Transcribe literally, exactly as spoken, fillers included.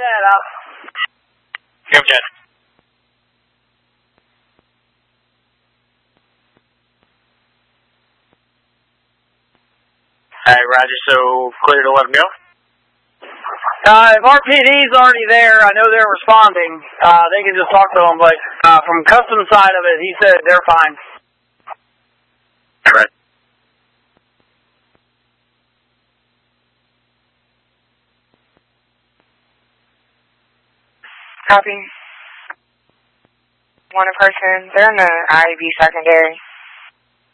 Jet up. Give Jet. Alright, Roger, so clear to let them go? Uh, if R P D's already there, I know they're responding. Uh, they can just talk to them, but uh, from custom side of it, he said they're fine. Alright. Copy. One in person. They're in the I V secondary.